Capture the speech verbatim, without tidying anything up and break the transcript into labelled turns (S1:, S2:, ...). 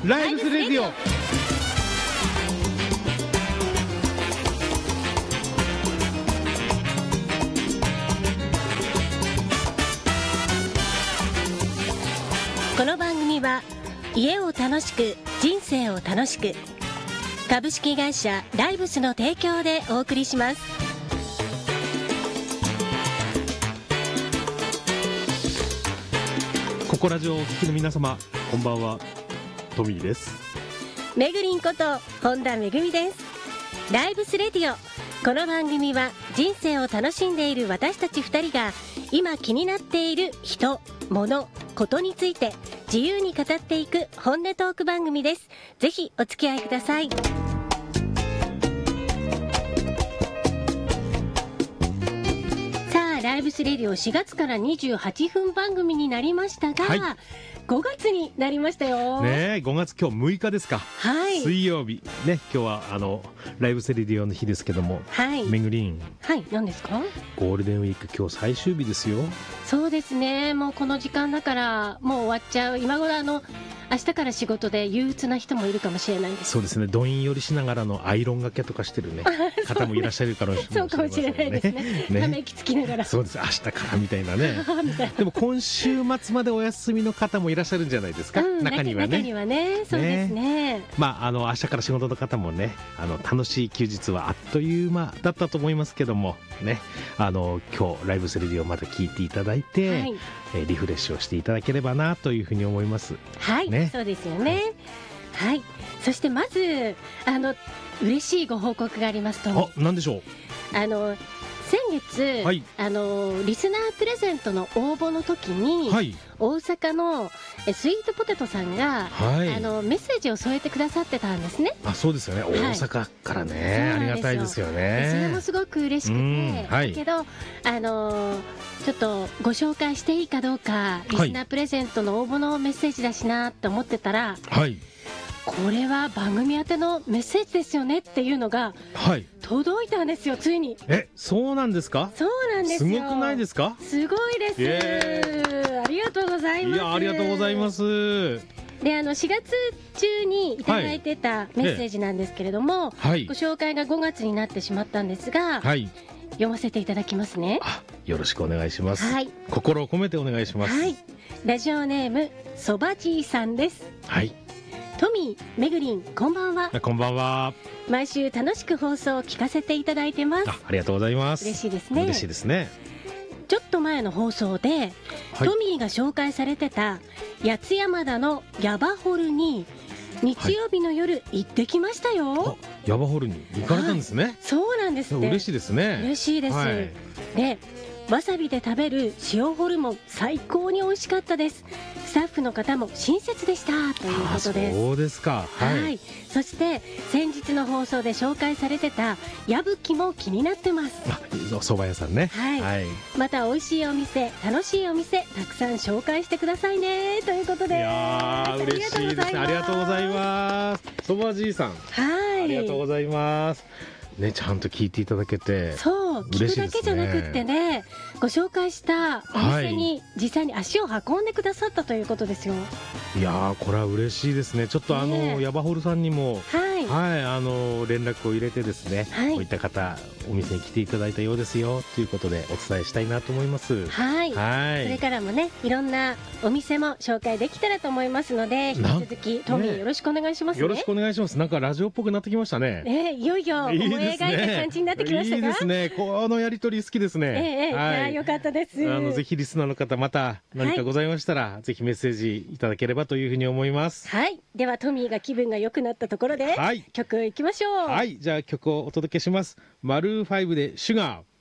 S1: ライブスレディオ。
S2: この番組は家を楽しく人生を楽しく株式会社ライブスの提供でお送りします。
S1: ココラジオをお聞きの皆様、こんばんは。トミーです。
S2: めぐりんこと本田めぐみです。ライブスレディオ。この番組は人生を楽しんでいる私たちふたりが今気になっている人、物、ことについて自由に語っていく本音トーク番組です。ぜひお付き合いください。さあ、ライブスレディオしがつからにじゅうはっぷん番組になりましたが、はい、ごがつになりましたよ。
S1: ねえ、ごがつ今日むいかですか。
S2: はい。
S1: 水曜日ね、今日はあのライブスレディオの日ですけども、はい。めぐりん。
S2: はい、何ですか？
S1: ゴールデンウィーク今日最終日ですよ。
S2: そうですね。もうこの時間だからもう終わっちゃう。今頃あの明日から仕事で憂鬱な人もいるかもしれないです。
S1: そうですね。どんよりしながらのアイロンがけとかしてるね方もいらっしゃるから
S2: そうかもしれないですね。ね、ため息つきながら。
S1: そうです。明日からみたいなねでも今週末までお休みの方もいらっしゃるんじゃないですか、うん、中にはね。
S2: 中にはね。そうですね。
S1: ね、まああの明日から仕事の方もね、あの楽しい休日はあっという間だったと思いますけどもね、あの今日ライブスレディオまで聞いていただいて、はい、えリフレッシュをしていただければなというふうに思います。
S2: はい、ね、そうですよね。はい、はい、そしてまずあの嬉しいご報告がありますと。
S1: あ、何でしょう。
S2: あの先月、はい、あのリスナープレゼントの応募の時に、はい、大阪のスイートポテトさんが、はい、あのメッセージを添えてくださってたんですね。
S1: あ、そうですよね。大阪からね、はい、ありがたいですよね。
S2: それもすごく嬉しくて、はい、だけどあのちょっとご紹介していいかどうか、リスナープレゼントの応募のメッセージだしなと思ってたら、はい、これは番組宛てのメッセージですよねっていうのが、はい、届いたんですよ。ついに。
S1: え、そうなんですか？
S2: そうなんですよ。
S1: すごくないですか？
S2: すごいです。ありがとうございます。
S1: いや、ありがとうございます。
S2: で、あのしがつ中にいただいてたメッセージなんですけれども、はい、ご紹介がごがつになってしまったんですが、はい、読ませていただきますね。
S1: あ、よろしくお願いします。はい、心を込めてお願いします。
S2: はい、ラジオネームそばじいさんです。はい。トミー、めぐりん、こんばんは。
S1: こんばんは。
S2: 毎週楽しく放送を聞かせていただいてます。
S1: あ, ありがとうございます。
S2: 嬉しいですね。
S1: 嬉しいですね。
S2: ちょっと前の放送で、はい、トミーが紹介されてた八津山田のヤバホルに日曜日の夜行ってきましたよ。はい、
S1: ヤバホルに行かれたんですね。はい、
S2: そうなんですって。
S1: 嬉しいですね。
S2: 嬉しいです。はい、で、わさびで食べる塩ホルモン最高に美味しかったです。スタッフの方も親切でしたということです。
S1: そうですか。
S2: はい、はい、そして先日の放送で紹介されてた矢吹も気になってます。
S1: あ、お蕎麦屋さんね。
S2: はい、はい、また美味しいお店、楽しいお店たくさん紹介してくださいねということで。い
S1: やー、嬉しいです。ありがとうございます。そばじいさん、はい、ありがとうございますね。ちゃんと聞いていただけて。
S2: そう、聞くだけじゃなくってね、ご紹介したお店に実際に足を運んでくださったということですよ。
S1: いやー、これは嬉しいですね。ちょっとあの、ね、ヤバホルさんにも、はい、はい、あの連絡を入れてですね、はい、こういった方お店に来ていただいたようですよということでお伝えしたいなと思います。
S2: はい、はい、それからもね、いろんなお店も紹介できたらと思いますので、引き続きトミーよろしくお願いしますね。
S1: よろしくお願いします。なんかラジオっぽくなってきましたね。
S2: ね、いよいよ思い描いた感じになってきましたが、いいですね。
S1: このやりとり好きですね。
S2: ええ、はい、よかったです。
S1: あのぜひリスナーの方また何かございましたら、はい、ぜひメッセージいただければというふうに思います。
S2: はい、ではトミーが気分が良くなったところで、はい、曲いきましょう。
S1: はい、じゃあ曲をお届けします。マルーファイブでシュガー。